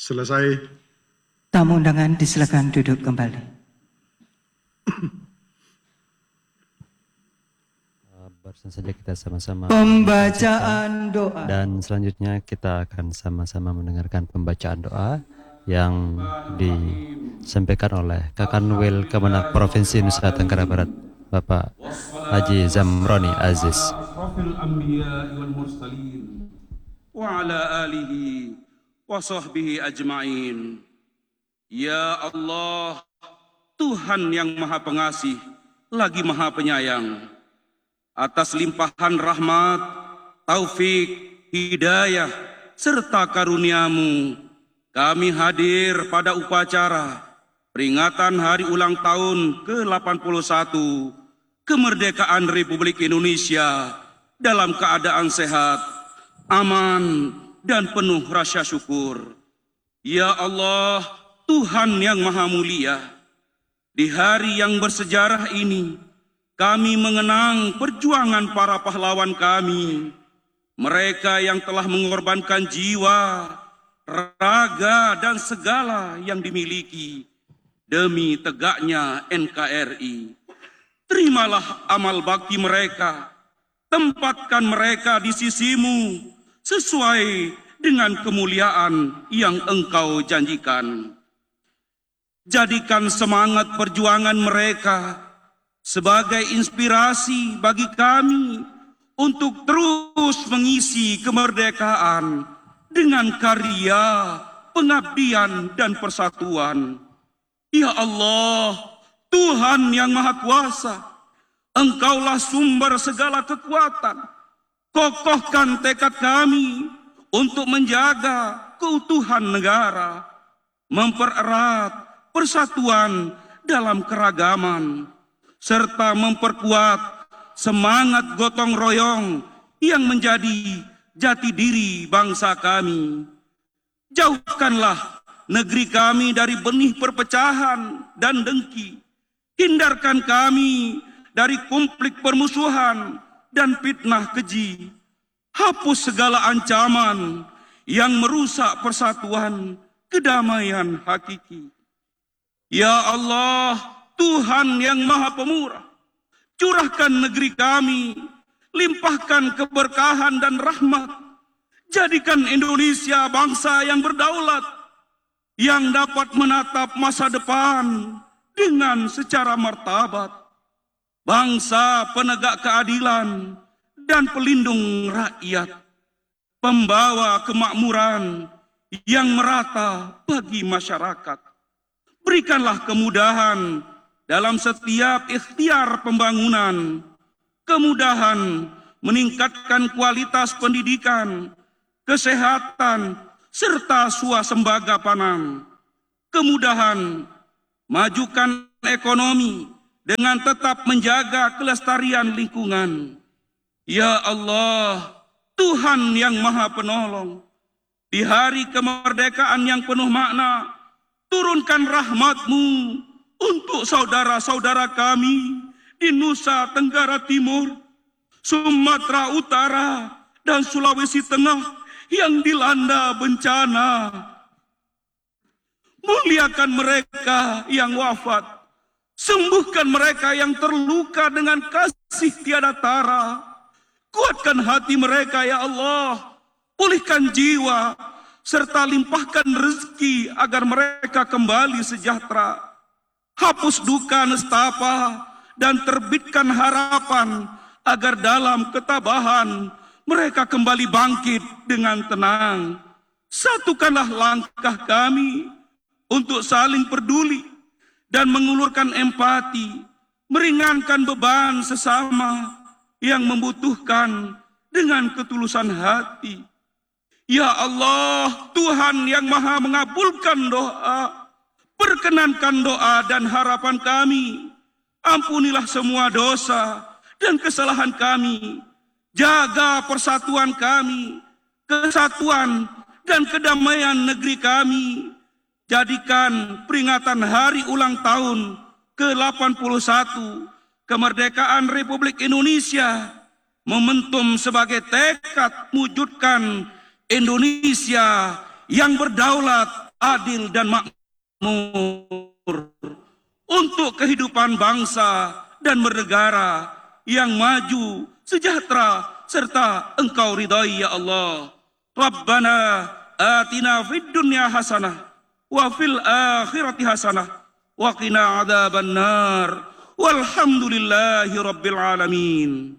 Selesai. Tamu undangan disilakan duduk kembali. Barusan saja kita sama-sama Pembacaan doa. dan selanjutnya kita akan sama-sama mendengarkan pembacaan doa yang disampaikan oleh Kakanwil Kemenak Provinsi Nusa Tenggara Barat, Bapak Haji Zamroni Aziz. Wa ala alihi wa sahbihi ajma'in. Ya Allah, Tuhan yang Maha Pengasih lagi Maha Penyayang, atas limpahan rahmat, taufik, hidayah, serta karunia-Mu, kami hadir pada upacara peringatan hari ulang tahun ke-81 kemerdekaan Republik Indonesia dalam keadaan sehat, aman, dan penuh rasa syukur. Ya Allah, Tuhan yang Maha Mulia, di hari yang bersejarah ini, kami mengenang perjuangan para pahlawan kami, mereka yang telah mengorbankan jiwa, raga, dan segala yang dimiliki demi tegaknya NKRI. Terimalah amal bakti mereka, tempatkan mereka di sisi-Mu sesuai dengan kemuliaan yang Engkau janjikan. Jadikan semangat perjuangan mereka sebagai inspirasi bagi kami untuk terus mengisi kemerdekaan dengan karya, pengabdian, dan persatuan. Ya Allah, Tuhan yang Maha Kuasa, Engkaulah sumber segala kekuatan. Kokohkan tekad kami untuk menjaga keutuhan negara, mempererat persatuan dalam keragaman, serta memperkuat semangat gotong royong yang menjadi jati diri bangsa kami. Jauhkanlah negeri kami dari benih perpecahan dan dengki. Hindarkan kami dari konflik permusuhan dan fitnah keji. Hapus segala ancaman yang merusak persatuan, kedamaian hakiki. Ya Allah, Tuhan yang Maha Pemurah, curahkan negeri kami, limpahkan keberkahan dan rahmat. Jadikan Indonesia bangsa yang berdaulat, yang dapat menatap masa depan dengan secara martabat. Bangsa penegak keadilan dan pelindung rakyat, pembawa kemakmuran yang merata bagi masyarakat. Berikanlah kemudahan dalam setiap ikhtiar pembangunan, kemudahan meningkatkan kualitas pendidikan, kesehatan, serta swasembada pangan. Kemudahan majukan ekonomi dengan tetap menjaga kelestarian lingkungan. Ya Allah, Tuhan yang Maha Penolong, di hari kemerdekaan yang penuh makna, turunkan rahmat-Mu untuk saudara-saudara kami di Nusa Tenggara Timur, Sumatera Utara, dan Sulawesi Tengah yang dilanda bencana. Muliakan mereka yang wafat, sembuhkan mereka yang terluka dengan kasih tiada tara. Kuatkan hati mereka ya Allah, pulihkan jiwa, serta limpahkan rezeki agar mereka kembali sejahtera. Hapus duka nestapa dan terbitkan harapan agar dalam ketabahan mereka kembali bangkit dengan tenang. Satukanlah langkah kami untuk saling peduli dan mengulurkan empati, meringankan beban sesama yang membutuhkan dengan ketulusan hati. Ya Allah, Tuhan yang Maha mengabulkan doa, perkenankan doa dan harapan kami. Ampunilah semua dosa dan kesalahan kami. Jaga persatuan kami, kesatuan dan kedamaian negeri kami. Jadikan peringatan hari ulang tahun ke-81 kemerdekaan Republik Indonesia momentum sebagai tekad mewujudkan Indonesia yang berdaulat, adil dan makmur, untuk kehidupan bangsa dan bernegara yang maju, sejahtera, serta Engkau ridhai ya Allah. Rabbana atina fid dunya hasanah wa fil akhirati hasanah wa qina adzaban nar. Walhamdulillahi rabbil alamin.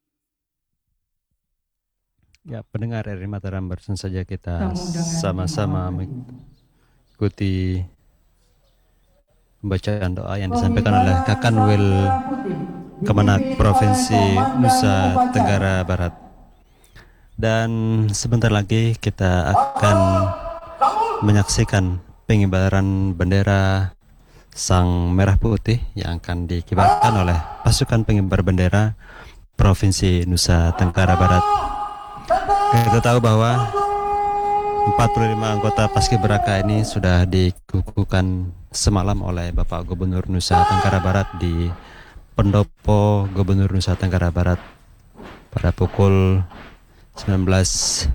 Ya, pendengar RRI Mataram, barusan saja kita sama-sama mengikuti pembacaan doa yang disampaikan oleh Kakanwil Kemenak Provinsi Nusa Tenggara Barat. Dan sebentar lagi kita akan menyaksikan pengibaran bendera Sang Merah Putih yang akan dikibarkan oleh pasukan pengibar bendera Provinsi Nusa Tenggara Barat. Kita tahu bahwa 45 anggota Paskibraka ini sudah dikukuhkan semalam oleh Bapak Gubernur Nusa Tenggara Barat di Pendopo Gubernur Nusa Tenggara Barat pada pukul 19:30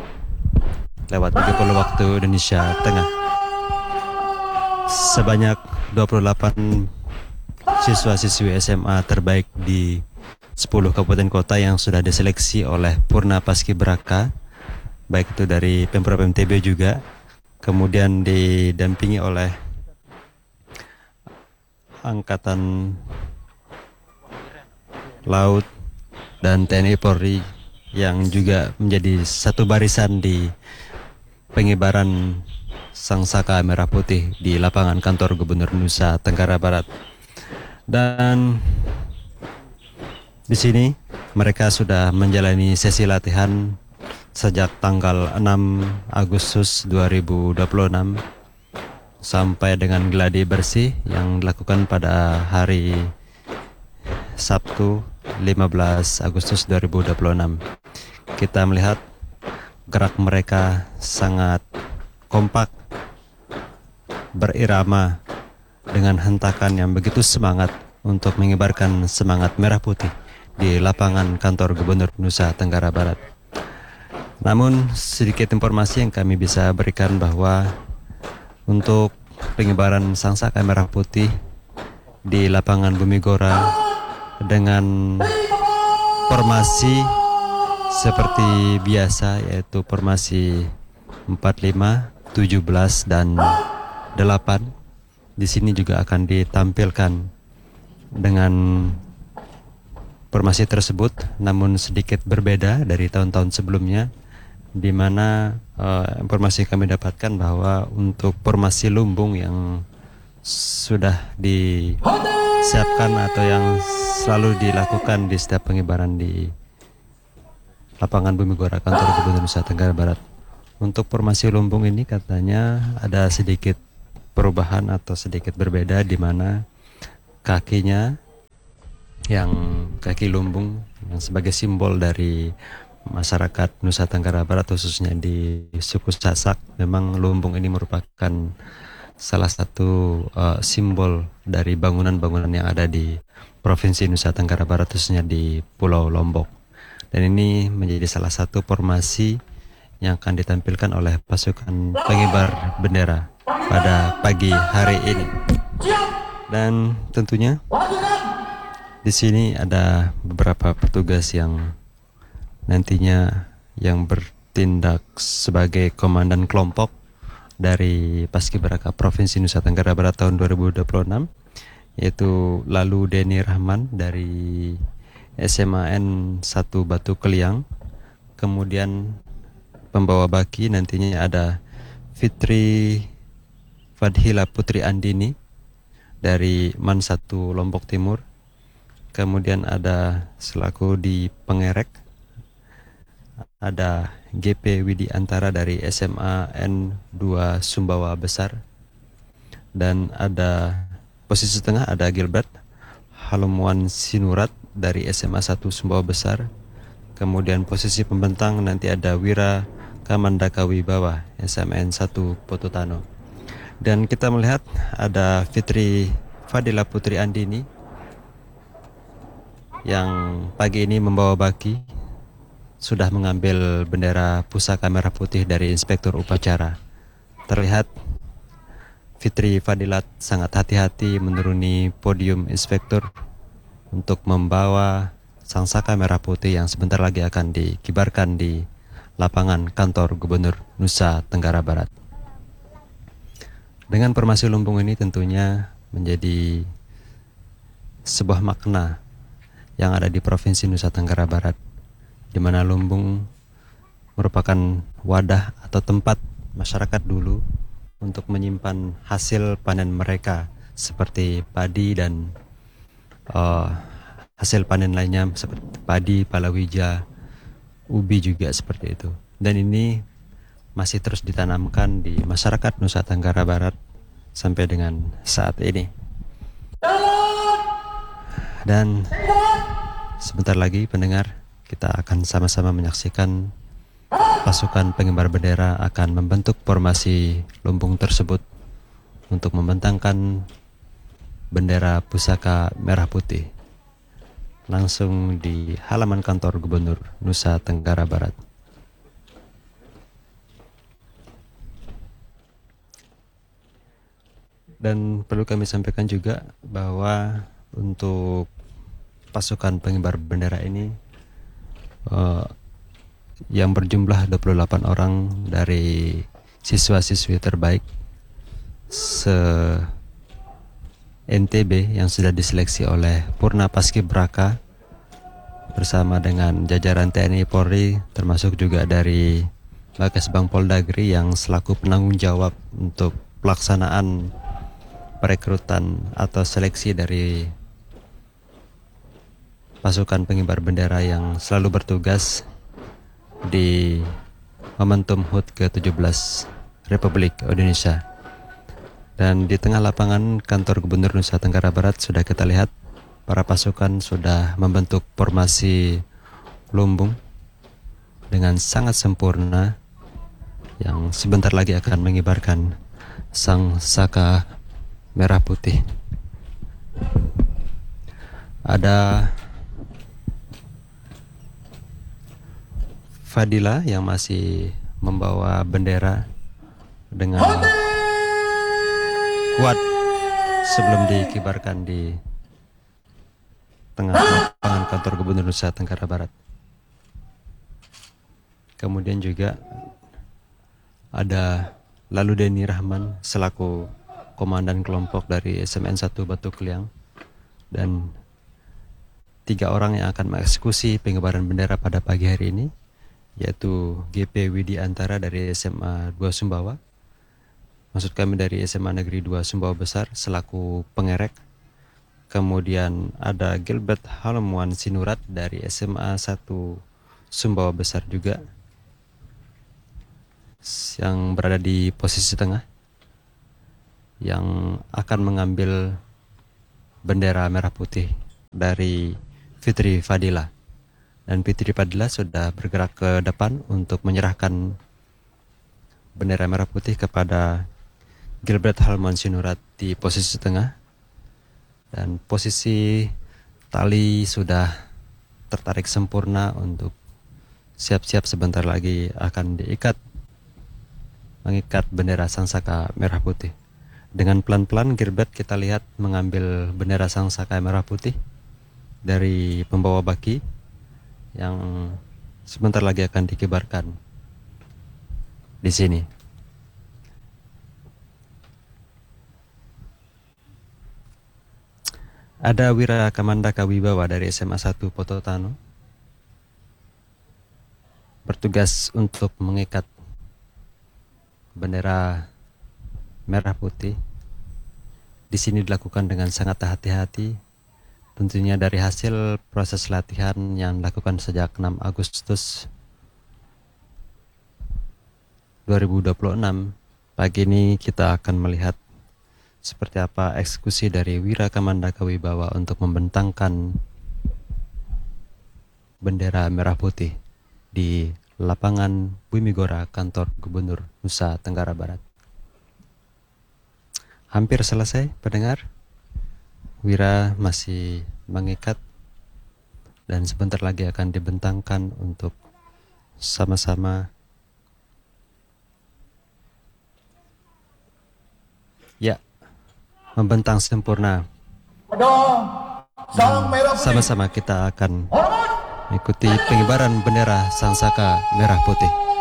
waktu Indonesia Tengah. Sebanyak 28 siswa-siswi SMA terbaik di 10 kabupaten kota yang sudah diseleksi oleh Purna Paskibraka, baik itu dari Pemprov NTB juga, kemudian didampingi oleh Angkatan Laut dan TNI Polri yang juga menjadi satu barisan di pengibaran Sang Saka Merah Putih di lapangan kantor Gubernur Nusa Tenggara Barat. Dan di sini mereka sudah menjalani sesi latihan sejak tanggal 6 Agustus 2026 sampai dengan gladi bersih yang dilakukan pada hari Sabtu 15 Agustus 2026. Kita melihat gerak mereka sangat kompak, berirama dengan hentakan yang begitu semangat untuk mengibarkan semangat merah putih di lapangan kantor Gubernur Nusa Tenggara Barat. Namun sedikit informasi yang kami bisa berikan bahwa untuk pengibaran Sang Saka Merah Putih di lapangan Bumi Gora dengan formasi seperti biasa, yaitu formasi 45, 17 dan 8. Di sini juga akan ditampilkan dengan formasi tersebut, namun sedikit berbeda dari tahun-tahun sebelumnya, di mana informasi kami dapatkan bahwa untuk formasi lumbung yang sudah disiapkan atau yang selalu dilakukan di setiap pengibaran di lapangan Bumi Gora kantor Gubernur Nusa Tenggara Barat, untuk formasi lumbung ini katanya ada sedikit perubahan atau sedikit berbeda, di mana kakinya yang kaki lumbung yang sebagai simbol dari masyarakat Nusa Tenggara Barat, khususnya di suku Sasak, memang lumbung ini merupakan salah satu simbol dari bangunan-bangunan yang ada di Provinsi Nusa Tenggara Barat, khususnya di Pulau Lombok. Dan ini menjadi salah satu formasi yang akan ditampilkan oleh pasukan pengibar bendera pada pagi hari ini. Dan tentunya di sini ada beberapa petugas yang nantinya yang bertindak sebagai komandan kelompok dari Paskibraka Provinsi Nusa Tenggara Barat tahun 2026, yaitu Lalu Deni Rahman dari SMAN 1 Batu Keliang. Kemudian pembawa baki nantinya ada Fitri Fadhila Putri Andini dari MAN 1 Lombok Timur. Kemudian ada selaku di pengerek ada GP Widi Antara dari SMA N2 Sumbawa Besar. Dan ada posisi tengah ada Gilbert Halumwan Sinurat dari SMA 1 Sumbawa Besar. Kemudian posisi pembentang nanti ada Wira Kamandaka Wibawa SMN 1 Potutano. Dan kita melihat ada Fitri Fadila Putri Andini yang pagi ini membawa baki, sudah mengambil bendera pusaka merah putih dari Inspektur Upacara. Terlihat Fitri Fadilat sangat hati-hati menuruni podium inspektur untuk membawa sangsaka merah putih yang sebentar lagi akan dikibarkan di lapangan kantor Gubernur Nusa Tenggara Barat. Dengan formasi lumbung ini tentunya menjadi sebuah makna yang ada di Provinsi Nusa Tenggara Barat, di mana lumbung merupakan wadah atau tempat masyarakat dulu untuk menyimpan hasil panen mereka seperti padi dan hasil panen lainnya seperti padi, palawija, ubi juga seperti itu. Dan ini masih terus ditanamkan di masyarakat Nusa Tenggara Barat sampai dengan saat ini. Dan sebentar lagi pendengar, kita akan sama-sama menyaksikan pasukan pengibar bendera akan membentuk formasi lumbung tersebut untuk membentangkan bendera pusaka merah putih langsung di halaman kantor Gubernur Nusa Tenggara Barat. Dan perlu kami sampaikan juga bahwa untuk pasukan pengibar bendera ini yang berjumlah 28 orang dari siswa-siswi terbaik se-NTB yang sudah diseleksi oleh Purna Paskibraka bersama dengan jajaran TNI Polri, termasuk juga dari Bakesbang Poldagri yang selaku penanggung jawab untuk pelaksanaan perekrutan atau seleksi dari pasukan pengibar bendera yang selalu bertugas di momentum HUT ke-17 Republik Indonesia. Dan di tengah lapangan kantor Gubernur Nusa Tenggara Barat sudah kita lihat para pasukan sudah membentuk formasi lumbung dengan sangat sempurna yang sebentar lagi akan mengibarkan sang saka merah putih. Ada Fadila yang masih membawa bendera dengan kuat sebelum dikibarkan di tengah lapangan kantor Gubernur Nusa Tenggara Barat. Kemudian juga ada Lalu Deni Rahman selaku komandan kelompok dari SMN 1 Batu Kliang, dan 3 orang yang akan mengeksekusi pengibaran bendera pada pagi hari ini, yaitu GP Widi Antara dari SMA 2 Sumbawa, maksud kami dari SMA Negeri 2 Sumbawa Besar selaku pengerek. Kemudian ada Gilbert Halmuan Sinurat dari SMA 1 Sumbawa Besar juga yang berada di posisi tengah, yang akan mengambil bendera merah putih dari Fitri Fadila. Dan Fitri Fadila sudah bergerak ke depan untuk menyerahkan bendera merah putih kepada Gilbert Halman Sinurat di posisi tengah. Dan posisi tali sudah tertarik sempurna untuk siap-siap sebentar lagi akan mengikat bendera sangsaka merah putih. Dengan pelan-pelan Gilbert kita lihat mengambil bendera sangsaka merah putih dari pembawa baki yang sebentar lagi akan dikibarkan di sini. Ada Wira Kamandaka Wibawa dari SMA 1 Pototano bertugas untuk mengikat bendera merah putih. Di sini dilakukan dengan sangat hati-hati, tentunya dari hasil proses latihan yang dilakukan sejak 6 Agustus 2026. Pagi ini kita akan melihat seperti apa eksekusi dari Wira Kamandaka Wibawa untuk membentangkan bendera merah putih di lapangan Bumigora kantor Gubernur Nusa Tenggara Barat. Hampir selesai pendengar. Wira masih mengikat dan sebentar lagi akan dibentangkan untuk sama-sama Ya, membentang sempurna. Sama-sama kita akan ikuti pengibaran bendera Sang Saka merah putih.